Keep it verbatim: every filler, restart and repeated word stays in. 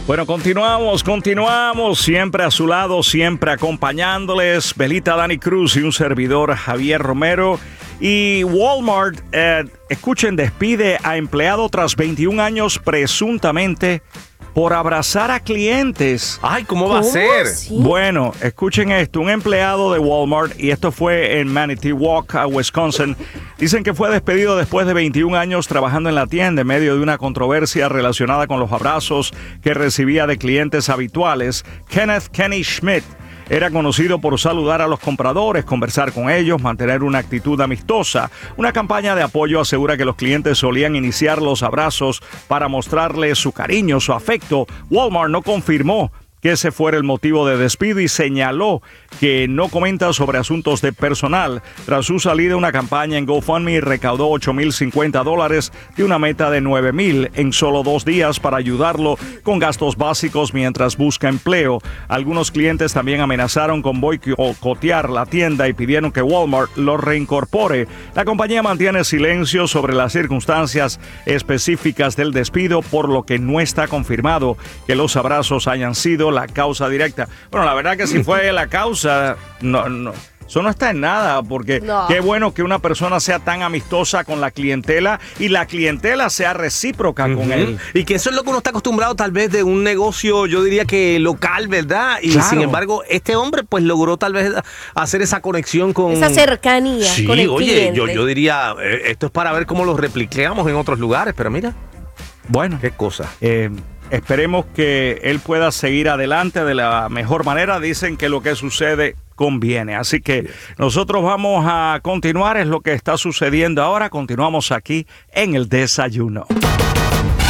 Bueno, continuamos, continuamos, siempre a su lado, siempre acompañándoles, Belita Dani Cruz y un servidor Javier Romero. Y Walmart, eh, escuchen, despide a empleado tras veintiún años presuntamente por abrazar a clientes. Ay, ¿cómo va a ser? ¿Sí? Bueno, escuchen esto. Un empleado de Walmart, y esto fue en Manitowoc, Wisconsin, dicen que fue despedido después de veintiún años trabajando en la tienda en medio de una controversia relacionada con los abrazos que recibía de clientes habituales. Kenneth Kenny Schmidt era conocido por saludar a los compradores, conversar con ellos, mantener una actitud amistosa. Una campaña de apoyo asegura que los clientes solían iniciar los abrazos para mostrarle su cariño, su afecto. Walmart no confirmó que ese fuera el motivo de despido y señaló que no comenta sobre asuntos de personal. Tras su salida, una campaña en GoFundMe recaudó ocho mil cincuenta dólares de una meta de nueve mil en solo dos días para ayudarlo con gastos básicos mientras busca empleo. Algunos clientes también amenazaron con boicotear la tienda y pidieron que Walmart lo reincorpore. La compañía mantiene silencio sobre las circunstancias específicas del despido, por lo que no está confirmado que los abrazos hayan sido la causa directa. Bueno, la verdad que si fue la causa, no, no, eso no está en nada, porque no. Qué bueno que una persona sea tan amistosa con la clientela y la clientela sea recíproca uh-huh. con él. Y que eso es lo que uno está acostumbrado tal vez de un negocio, yo diría que local, ¿verdad? Y claro. Sin embargo, este hombre pues logró tal vez hacer esa conexión con... Esa cercanía sí, con el oye, cliente. Yo, yo diría, eh, esto es para ver cómo lo replicamos en otros lugares, pero mira. Bueno. Qué cosa. Eh... Esperemos que él pueda seguir adelante de la mejor manera. Dicen que lo que sucede conviene. Así que nosotros vamos a continuar. Es lo que está sucediendo ahora. Continuamos aquí en El Desayuno.